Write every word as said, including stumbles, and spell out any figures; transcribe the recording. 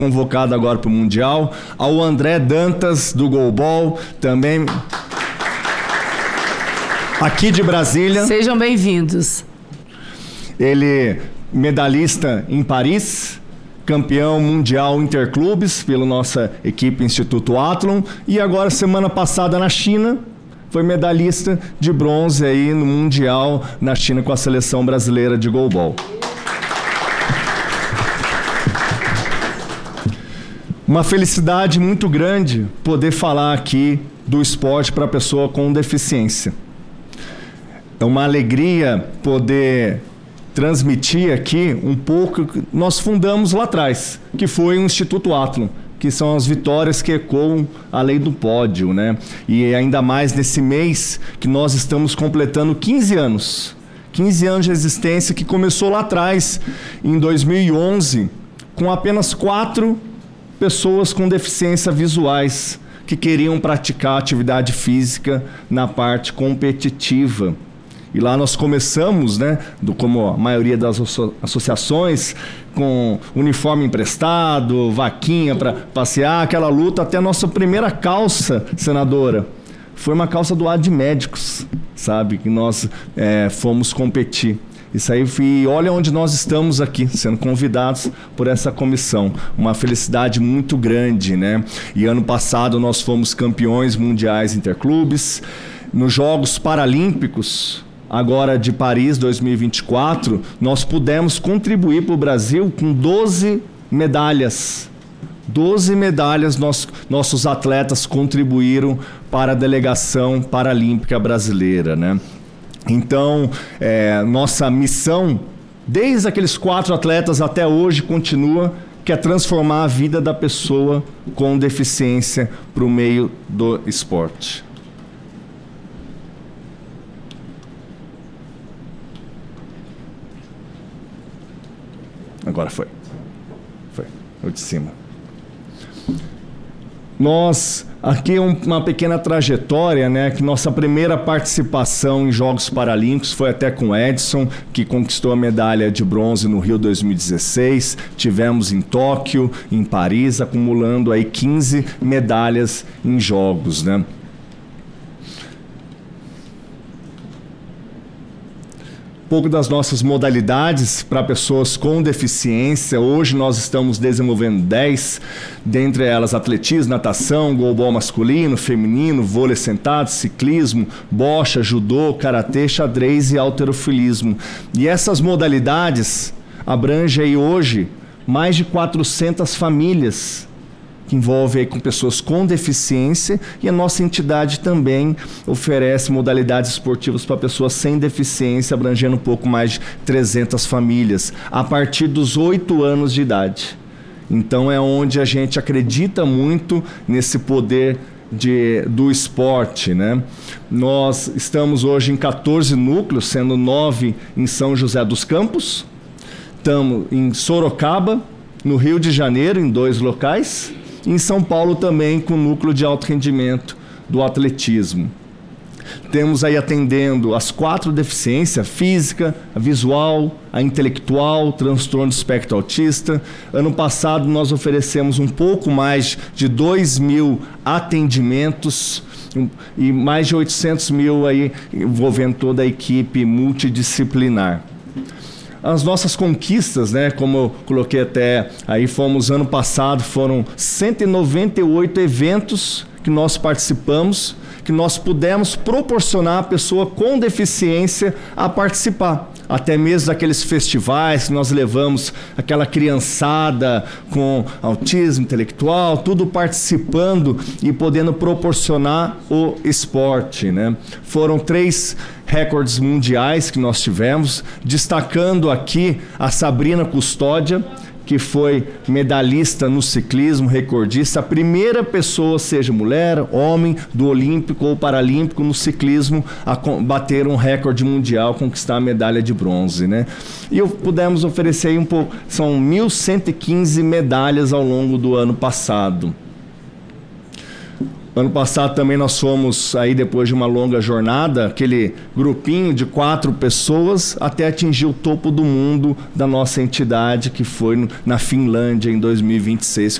convocado agora para o Mundial, ao André Dantas, do Goalball, também aqui de Brasília. Sejam bem-vindos. Ele, medalhista em Paris, campeão mundial interclubes pela nossa equipe Instituto Athlon, e agora, semana passada, na China, foi medalhista de bronze aí no Mundial na China com a seleção brasileira de Goalball. Uma felicidade muito grande poder falar aqui do esporte para a pessoa com deficiência. É uma alegria poder transmitir aqui um pouco que nós fundamos lá atrás, que foi o Instituto Athlon, que são as vitórias que ecoam a lei do pódio, né? E ainda mais nesse mês que nós estamos completando quinze anos. quinze anos de existência, que começou lá atrás, em dois mil e onze, com apenas quatro pessoas com deficiência visuais que queriam praticar atividade física na parte competitiva. E lá nós começamos, né, do, como a maioria das asso associações, com uniforme emprestado, vaquinha para passear, aquela luta, até a nossa primeira calça, senadora, foi uma calça doada de médicos, sabe, que nós é, fomos competir. Isso aí, e olha onde nós estamos aqui, sendo convidados por essa comissão. Uma felicidade muito grande, né? E ano passado nós fomos campeões mundiais interclubes. Nos Jogos Paralímpicos, agora de Paris dois mil e vinte e quatro, nós pudemos contribuir para o Brasil com doze medalhas. doze medalhas nós, nossos atletas contribuíram para a delegação paralímpica brasileira, né? Então, é, nossa missão, desde aqueles quatro atletas até hoje, continua, que é transformar a vida da pessoa com deficiência para o meio do esporte. Agora foi. Foi. O de cima. Nós, aqui é um, uma pequena trajetória, né, que nossa primeira participação em Jogos Paralímpicos foi até com o Edson, que conquistou a medalha de bronze no Rio dois mil e dezesseis, tivemos em Tóquio, em Paris, acumulando aí quinze medalhas em Jogos, né. Um pouco das nossas modalidades para pessoas com deficiência. Hoje nós estamos desenvolvendo dez, dentre elas atletismo, natação, goalball masculino, feminino, vôlei sentado, ciclismo, bocha, judô, karatê, xadrez e halterofilismo. E essas modalidades abrangem aí hoje mais de quatrocentas famílias, que envolve aí com pessoas com deficiência, e a nossa entidade também oferece modalidades esportivas para pessoas sem deficiência, abrangendo um pouco mais de trezentas famílias, a partir dos oito anos de idade. Então é onde a gente acredita muito nesse poder de, do esporte, né? Nós estamos hoje em quatorze núcleos, sendo nove em São José dos Campos, estamos em Sorocaba, no Rio de Janeiro, em dois locais, em São Paulo também, com o núcleo de alto rendimento do atletismo. Temos aí atendendo as quatro deficiências: física, a visual, a intelectual, transtorno do espectro autista. Ano passado nós oferecemos um pouco mais de dois mil atendimentos e mais de oitocentos mil aí envolvendo toda a equipe multidisciplinar. As nossas conquistas, né, como eu coloquei até aí, fomos ano passado, foram cento e noventa e oito eventos que nós participamos, que nós pudemos proporcionar a pessoa com deficiência a participar. Até mesmo daqueles festivais que nós levamos aquela criançada com autismo intelectual, tudo participando e podendo proporcionar o esporte, né? Foram três recordes mundiais que nós tivemos, destacando aqui a Sabrina Custódia, que foi medalhista no ciclismo, recordista, a primeira pessoa, seja mulher, homem, do olímpico ou paralímpico no ciclismo, a bater um recorde mundial, conquistar a medalha de bronze, né? E pudemos oferecer aí um pouco, são mil cento e quinze medalhas ao longo do ano passado. Ano passado também nós fomos, aí depois de uma longa jornada, aquele grupinho de quatro pessoas até atingir o topo do mundo da nossa entidade, que foi na Finlândia em dois mil e vinte e seis.